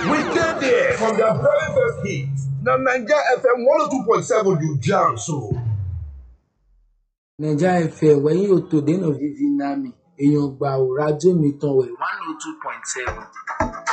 We get there from their very first hit. Now Niger FM 102.7 you jam so. Naija FM wẹ̀yìn òtò dènà vivi nami èèyàn gbà ò rájò mi tán wẹ̀ 102.7.